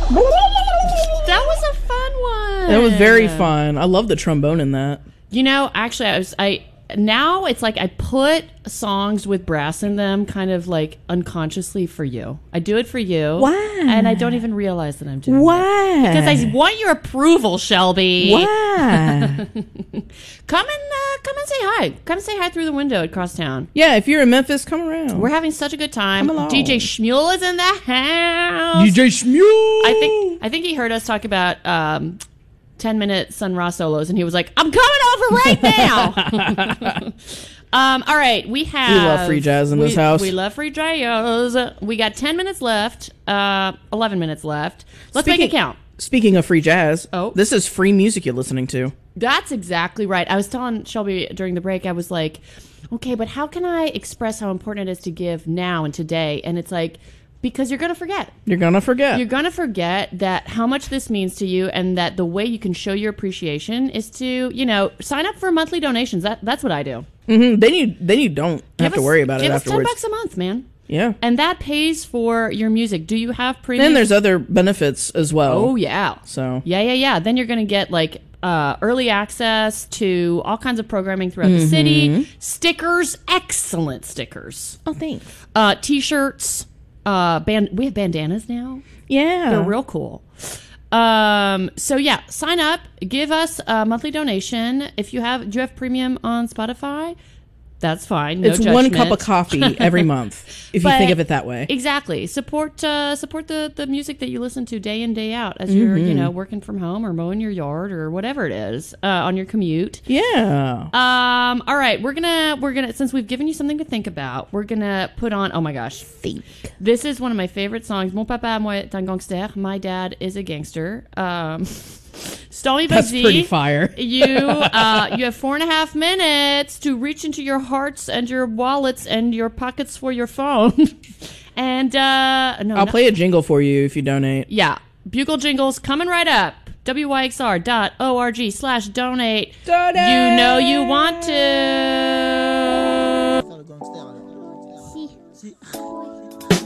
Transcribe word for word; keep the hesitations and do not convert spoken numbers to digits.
That was a fun one. That was very fun. I love the trombone in that. You know, actually, I was I now it's like I put songs with brass in them, kind of like unconsciously for you. I do it for you. Why? And I don't even realize that I'm doing Why? it. Because I want your approval, Shelby. Why? Come and uh, come and say hi. Come and say hi through the window at Crosstown. Yeah, if you're in Memphis, come around. We're having such a good time. Come along. D J Shmuel is in the house. D J Shmuel. I think I think he heard us talk about um, ten minute Sun Ra solos, and he was like, "I'm coming over right now." um, all right, we have. We love free jazz in we, this house. We love free jazz. We got ten minutes left. Uh, Eleven minutes left. Let's Speaking, make it count. Speaking of free jazz, oh, this is free music you're listening to. That's exactly right. I was telling Shelby during the break, I was like, okay, but how can I express how important it is to give now and today? And it's like, because you're going to forget. You're going to forget. You're going to forget that how much this means to you, and that the way you can show your appreciation is to, you know, sign up for monthly donations. That That's what I do. Mm-hmm. Then you then you don't give have us, to worry about it afterwards. afterwards. Give us ten bucks a month, man. Yeah. And that pays for your music. Do you have premium? Then there's other benefits as well. Oh, yeah. So. Yeah, yeah, yeah. Then you're going to get, like, uh, early access to all kinds of programming throughout mm-hmm. the city. Stickers. Excellent stickers. Oh, thanks. Uh, T-shirts. Uh, band. We have bandanas now. Yeah. They're real cool. Um, so, yeah. Sign up. Give us a monthly donation. If you have... Do you have premium on Spotify? That's fine. No it's judgment. one cup of coffee every month, if But you think of it that way. Exactly. Support uh, support the, the music that you listen to day in, day out as mm-hmm. you're, you know, working from home or mowing your yard or whatever it is uh, on your commute. Yeah. Um. All right. We're gonna we're gonna since we've given you something to think about, we're gonna put on. Oh my gosh. Think. This is one of my favorite songs. Mon papa moi est un gangster. My dad is a gangster. Um. Stony That's Bazzi, pretty fire. you uh, you have four and a half minutes to reach into your hearts and your wallets and your pockets for your phone. and uh, no, I'll no, play a jingle for you if you donate. Yeah, bugle jingles coming right up. W Y X R dot org slash donate. Donate. You know you want to. Si.